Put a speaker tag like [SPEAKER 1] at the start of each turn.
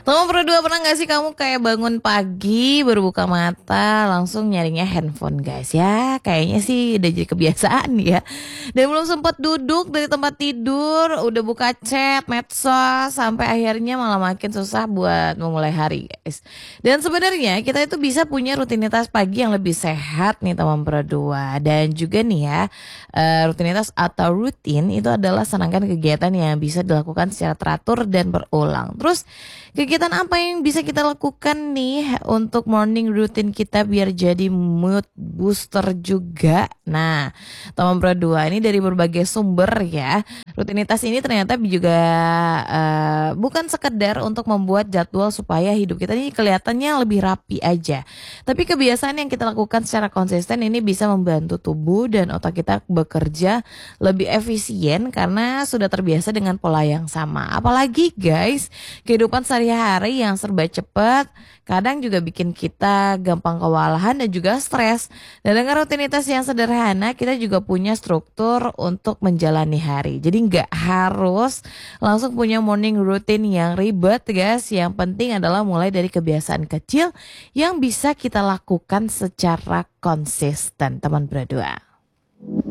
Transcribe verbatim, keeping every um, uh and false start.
[SPEAKER 1] Teman berdua, pernah gak sih kamu kayak bangun pagi baru buka mata langsung nyarinya handphone guys ya? Kayaknya sih udah jadi kebiasaan ya. Dan belum sempat duduk dari tempat tidur udah buka chat, medsos, sampai akhirnya malah makin susah buat memulai hari guys. Dan sebenarnya kita itu bisa punya rutinitas pagi yang lebih sehat nih teman berdua. Dan juga nih ya, eh, rutinitas atau rutin itu adalah serangkaian kegiatan yang bisa dilakukan secara teratur dan berulang. Terus kegiatan apa yang bisa kita lakukan nih untuk morning routine kita biar jadi mood booster juga? Nah, teman berdua ini dari berbagai sumber ya. Rutinitas ini ternyata juga eh, bukan sekedar untuk membuat jadwal supaya hidup kita ini kelihatannya lebih rapi aja. Tapi kebiasaan yang kita lakukan secara konsisten ini bisa membantu tubuh dan otak kita bekerja lebih efisien karena sudah terbiasa dengan pola yang sama. Apalagi guys, kehidupan sehari-hari yang serba cepat kadang juga bikin kita gampang kewalahan dan juga stres. Dan dengan rutinitas yang sederhana kita juga punya struktur untuk menjalani hari. Jadi nggak harus langsung punya morning routine yang ribet guys. Yang penting adalah mulai dari kebiasaan kecil yang bisa kita lakukan secara konsisten teman berdua.